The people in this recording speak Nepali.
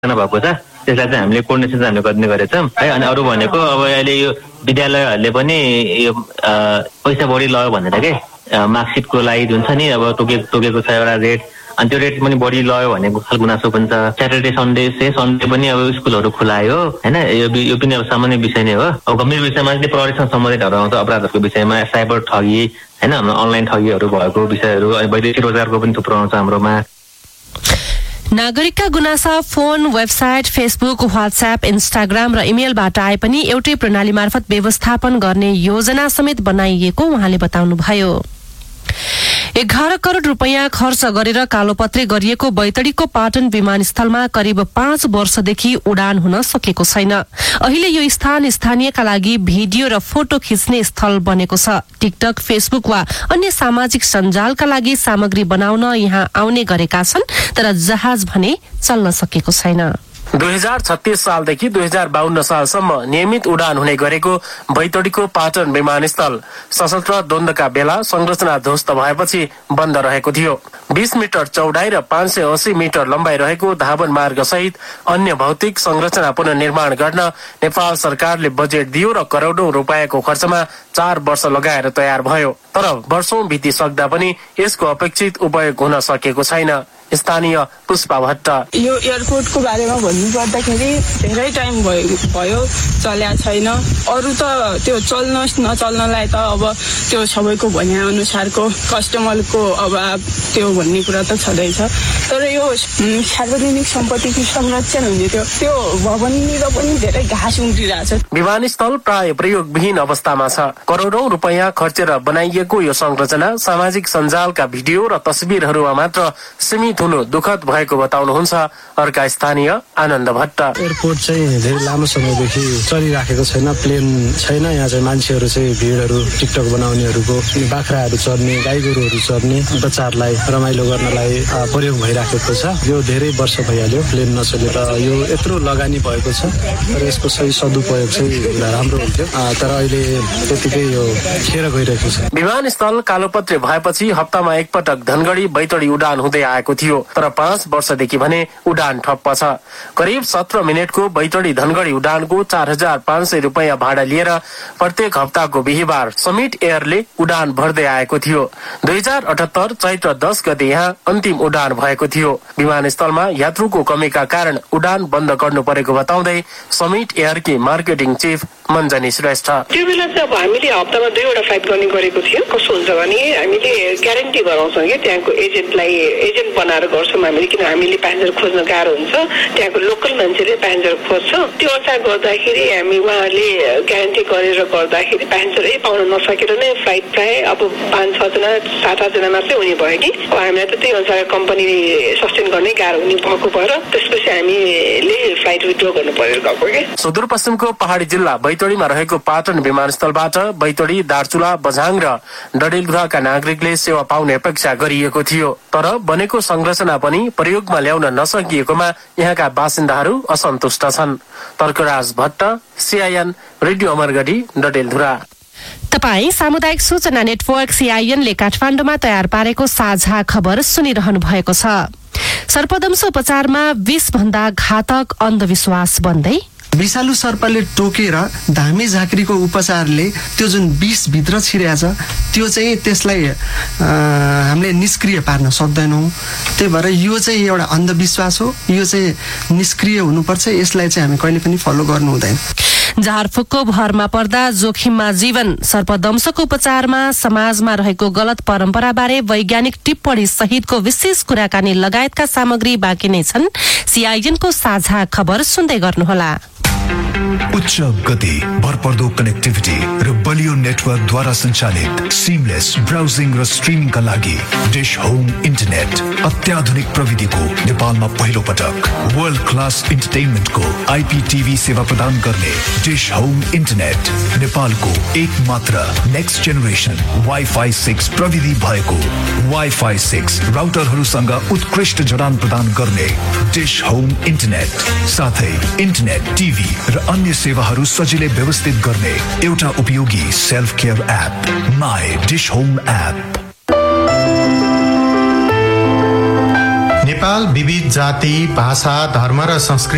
भएको छ त्यसलाई चाहिँ हामीले कोर्डिनेसन चाहिँ हामीले गर्ने गरेछौँ है। अनि अरू भनेको अब अहिले यो विद्यालयहरूले पनि यो पैसा बढी लग्यो भनेर के मार्कसिटको लागि जुन छ नि अब तोकेको छ एउटा रेट, अनि त्यो रेट पनि बढी लग्यो भनेको खालको गुनासो पनि छ। स्याटरडे सन्डे पनि अब स्कुलहरू खुलायो होइन, यो पनि अब सामान्य विषय नै हो। अब गम्भीर विषयमा चाहिँ प्रहरीसँग सम्बन्धितहरू आउँछ, अपराधहरूको विषयमा साइबर ठगी होइन, अनलाइन ठगीहरू भएको विषयहरू, अनि वैदेशिक रोजगारको पनि थुप्रो आउँछ हाम्रोमा। नागरिकका गुनासा phone, website, Facebook, WhatsApp, Instagram र इमेलबाट आए पनि एउटै प्रणाली मार्फत व्यवस्थापन गर्ने योजना समेत बनाइएको उहाँले बताउनुभयो। 11 करोड़ रुपैयाँ खर्च गरेर कालोपत्रे गरिएको बैतडीको पाटन विमानस्थलमा करिब 5 वर्षदेखि उडान हुन सकेको छैन। अहिले यो स्थान स्थानीयका लागि भिडियो र फोटो खिच्ने स्थल बनेको छ। टिकटक, फेसबुक वा अन्य सामाजिक सञ्जालका लागि सामग्री बनाउन यहाँ आउने गरेका छन्, तर जहाज भने चल्न सकेको छैन। 2036 सालदेखि 2052 सालसम्म नियमित उडान हुने गरेको बैतडीको पाटन विमानस्थल सशस्त्र द्वन्द्वका बेला संरचना ध्वस्त भएपछि बन्द रहेको थियो। 20 मिटर चौडाई र 580 मिटर लम्बाई रहेको धावन मार्ग सहित अन्य भौतिक संरचना पुनर्निर्माण गर्न नेपाल सरकारले बजेट दियो र करोडौं रुपियाँको खर्चमा 4 वर्ष लगाएर तयार भयो। तर वर्षौं बितिसक्दा पनि यसको अपेक्षित उपयोग हुन सकेको छैन। स्थानीय पुष्पा भट्ट यो एयरपोर्टको बारेमा भन्नु पर्दाखेरि धेरै टाइम भयो चल्या छैन। अरू त त्यो नचल्नलाई त अब त्यो सबैको भने अनुसारको कस्टमरको अभाव त्यो भन्ने कुरा त छँदैछ। तर यो सार्वजनिक सम्पत्तिको संरक्षण हुने त्यो भवननिर पनि धेरै घाँस उम्रिरहेछ। विमानस्थल प्राय प्रयोगविहीन अवस्थामा छ। करोडौं रुपैयाँ खर्चेर बनाइएको यो संरचना सामाजिक सञ्जालका भिडियो र तस्बिरहरूमा मात्र सीमित हुनु दुःखद भएको बताउनुहुन्छ अर्का स्थानीय आनन्द भट्ट। एयरपोर्ट चाहिँ धेरै लामो समयदेखि चलिराखेको छैन, प्लेन छैन। यहाँ चाहिँ मान्छेहरू चाहिँ भिडहरू टिकटक बनाउनेहरूको, बाख्राहरू चढ्ने, गाई गोरुहरू चढ्ने, बच्चाहरूलाई रमाइलो गर्नलाई प्रयोग भइराखेको छ। यो धेरै वर्ष भइहाल्यो प्लेन नचलेर। यो यत्रो लगानी भएको छ तर यसको सही सदुपयोग चाहिँ राम्रो हुन्थ्यो, तर अहिले त्यतिकै यो खेर गइरहेको छ। विमानस्थल कालोपत्रे भएपछि हप्तामा एकपटक धनगढी बैतडी उडान हुँदै आएको थियो, तर 5 वर्षदेखि भने उडान ठप्प छ। करिब 17 मिनटको बैतडी धनगढी उडानको 4500 रुपैयाँ भाडा लिएर प्रत्येक हप्ताको बिहिबार समिट एयरले उडान भर्दै आएको थियो। 2078 चैत्र 10 गते यहाँ अन्तिम उडान भएको थियो। विमानस्थलमा यात्रुको कमीका कारण उडान बन्द गर्नु परेको बताउँदै समिट एयरकी मार्केटिङ चिफ मञ्जनी श्रेष्ठ त्यो बेला चाहिँ अब हामीले हप्तामा 2 वटा फ्लाइट गर्ने गरेको थियो। कस्तो हुन्छ भने हामीले ग्यारेन्टी गराउँछौँ कि त्यहाँको एजेन्ट बनाएर गर्छौँ हामीले, किन हामीले प्यासेन्जर खोज्न गाह्रो हुन्छ। त्यहाँको लोकल मान्छेले प्यासेन्जर खोज्छ, त्यो अनुसार गर्दाखेरि हामी उहाँले ग्यारेन्टी गरेर गर्दाखेरि प्यासेन्जरै पाउन नसकेर नै फ्लाइट प्राय अब 5-6 जना 7-8 जना मात्रै हुने भयो कि अब हामीलाई त त्यही अनुसार कम्पनीले सस्टेन गर्नै गाह्रो हुने भएको भएर त्यसपछि हामीले फ्लाइट विथड्र गर्नु परेर गएको कि। सुदूरपश्चिमको पहाडी जिल्ला बैतडीमा रहेको पाटन विमानस्थलबाट बैतडी, दार्चुला, बझाङ र डडेलधुराका नागरिकले सेवा पाउने अपेक्षा गरिएको थियो, तर बनेको संरचना पनि प्रयोगमा ल्याउन नसकिएकोमा यहाँका बासिन्दाहरू असन्तुष्ट छन्। Tarkaraj Bhatt, CIN, radio Amargadhi, Dadeldhura. तपाई सामुदायिक सूचना नेटवर्क सीआईएनले काठमाडौँमा तयार पारेको साझा खबर सुनिरहनु भएको छ। सर्पदंश उपचारमा 20 भन्दा घातक अन्धविश्वास बन्दै विषालु सर्पले टोकेर धामी झाँक्रीको उपचारले त्यो जुन विष भित्र छिरेछ त्यो चाहिँ त्यसलाई हामीले निष्क्रिय पार्न सक्दैनौँ। त्यही भएर यो चाहिँ एउटा अन्धविश्वास हो, यो चाहिँ निष्क्रिय हुनुपर्छ। यसलाई चाहिँ हामी कहिले पनि फलो गर्नु हुँदैन। झारफुकको भरमा पर्दा जोखिममा जीवन, सर्पदंशको उपचारमा समाजमा रहेको गलत परम्पराबारे वैज्ञानिक टिप्पणी सहितको विशेष कुराकानी लगायतका सामग्री बाँकी नै छन्। सीआईएनको साझा खबर सुन्दै गर्नुहोला। उच्च गति, भरपर्दो कनेक्टिभिटी र बलियो नेटवर्कद्वारा सञ्चालित सिमलेस ब्राउजिङ र स्ट्रिमिङका लागि डिश होम इन्टरनेट अत्याधुनिक प्रविधिको नेपालमा पहिलो पटक वर्ल्ड क्लास इन्टरटेनमेन्टको आइपीटीभी सेवा प्रदान गर्ने डिश होम इन्टरनेट नेपालको एकमात्र नेक्स्ट जेनेरेसन वाइफाई 6 प्रविधि भएको वाइफाई 6 राउटरहरूसँग उत्कृष्ट जडान प्रदान गर्ने डिश होम इन्टरनेट, साथै इन्टरनेट, टिभी र अन्य सेवाहरू सजिलै व्यवस्थित गर्ने एउटा उपयोगी self care app my dish home app. Nepal विविध जाति, भाषा, धर्म र संस्कृति